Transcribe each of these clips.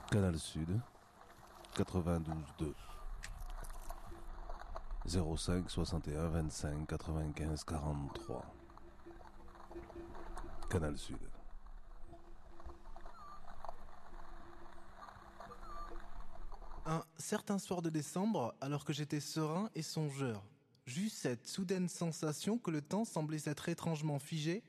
Canal Sud, 92.2. 05 61 25 95 43. Canal Sud. Un certain soir de décembre, alors que j'étais serein et songeur, j'eus cette soudaine sensation que le temps semblait s'être étrangement figé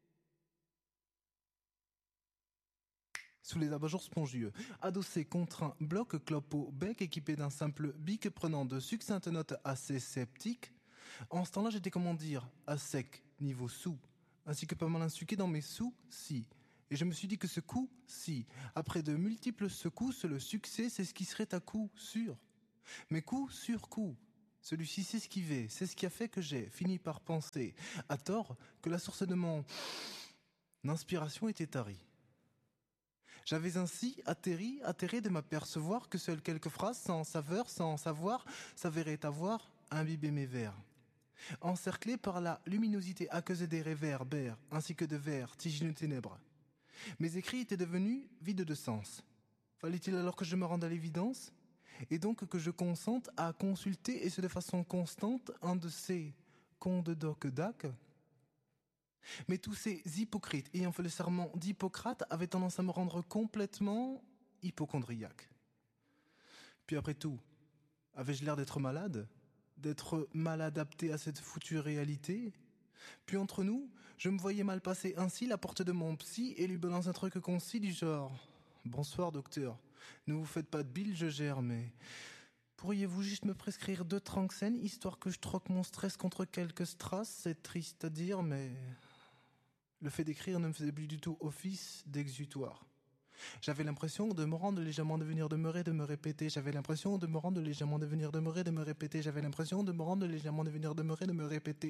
sous les abat-jours spongieux, adossé contre un bloc clope au bec équipé d'un simple bic prenant de succinctes notes assez sceptiques. En ce temps-là, j'étais, comment dire, à sec, niveau sous, ainsi que pas mal insuqué dans mes sous-si. Et je me suis dit que ce coup-si, après de multiples secousses, le succès, c'est ce qui serait à coup sûr. Mais coup sur coup, celui-ci s'esquivait, c'est ce qui a fait que j'ai fini par penser, à tort, que la source de mon inspiration était tarie. J'avais ainsi atterré de m'apercevoir que seules quelques phrases sans saveur, sans savoir, s'avéraient avoir imbibé mes vers. Encerclés par la luminosité aqueuse des réverbères, ainsi que de vertigineux ténèbres. Mes écrits étaient devenus vides de sens. Fallait-il alors que je me rende à l'évidence ? Et donc que je consente à consulter, et ce de façon constante, un de ces contes doc dac. Mais tous ces hypocrites, ayant fait le serment d'Hippocrate, avaient tendance à me rendre complètement hypocondriaque. Puis après tout, avais-je l'air d'être malade ? D'être mal adapté à cette foutue réalité ? Puis entre nous, je me voyais mal passer ainsi la porte de mon psy et lui balance un truc concis du genre « Bonsoir docteur, ne vous faites pas de bile, je gère, mais pourriez-vous juste me prescrire 2 Tranxène histoire que je troque mon stress contre quelques strass ? C'est triste à dire, mais le fait d'écrire ne me faisait plus du tout office d'exutoire. J'avais l'impression de me rendre légèrement, de venir demeurer, de me répéter. J'avais l'impression de me rendre légèrement, de venir demeurer, de me répéter. J'avais l'impression de me rendre légèrement, de venir demeurer, de me répéter.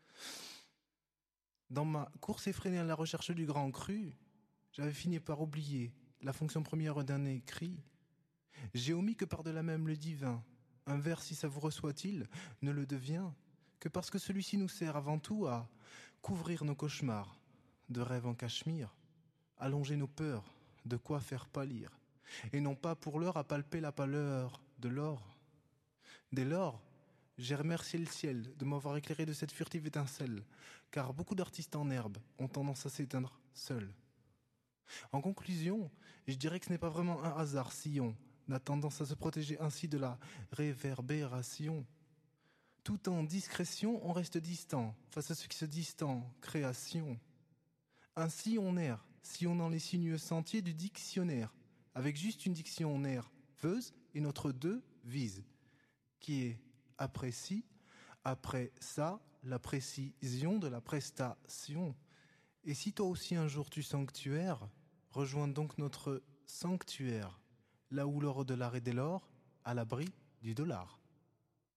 Dans ma course effrénée à la recherche du grand cru, j'avais fini par oublier la fonction première d'un écrit. J'ai omis que par-delà même le divin, un vers si savoureux soit-il, ne le devient que parce que celui-ci nous sert avant tout à couvrir nos cauchemars de rêves en cachemire, allonger nos peurs, de quoi faire pâlir, et non pas pour l'heure à palper la pâleur de l'or. Dès lors, j'ai remercié le ciel de m'avoir éclairé de cette furtive étincelle, car beaucoup d'artistes en herbe ont tendance à s'éteindre seuls. En conclusion, je dirais que ce n'est pas vraiment un hasard si on a tendance à se protéger ainsi de la réverbération. Tout en discrétion, on reste distant face à ce qui se distend, création. Ainsi on erre, si on dans les sinueux sentiers du dictionnaire, avec juste une diction nerveuse et notre devise, qui est après si, après ça, la précision de la prestation. Et si toi aussi un jour tu sanctuaires, rejoins donc notre sanctuaire, là où l'or de l'art est dès lors, à l'abri du dollar.